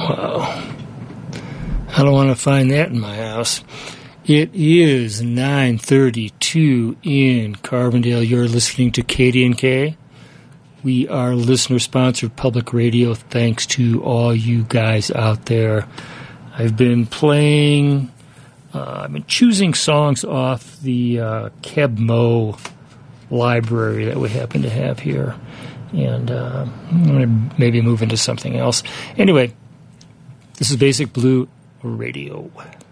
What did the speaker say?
Wow. I don't want to find that in my house. It is 9:32 in Carbondale. You're listening to KDNK. We are listener-sponsored public radio. Thanks to all you guys out there. I've been choosing songs off the Keb Mo library that we happen to have here. And I'm going to maybe move into something else. Anyway, this is Basic Blue Radio.